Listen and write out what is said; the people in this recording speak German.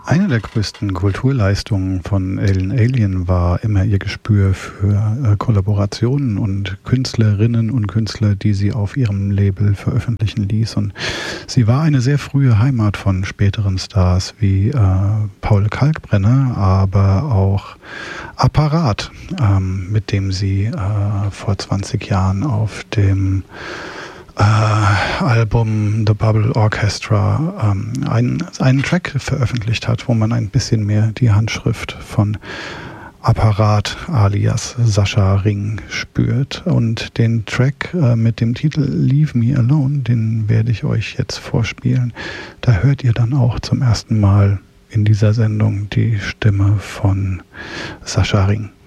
Eine der größten Kulturleistungen von Alien war immer ihr Gespür für Kollaborationen und Künstlerinnen und Künstler, die sie auf ihrem Label veröffentlichen ließ. Und sie war eine sehr frühe Heimat von späteren Stars wie Paul Kalkbrenner, aber auch Apparat, mit dem sie vor 20 Jahren auf dem Album The Bubble Orchestra einen Track veröffentlicht hat, wo man ein bisschen mehr die Handschrift von Apparat alias Sascha Ring spürt. Und den Track mit dem Titel Leave Me Alone, den werde ich euch jetzt vorspielen. Da hört ihr dann auch zum ersten Mal in dieser Sendung die Stimme von Sascha Ring.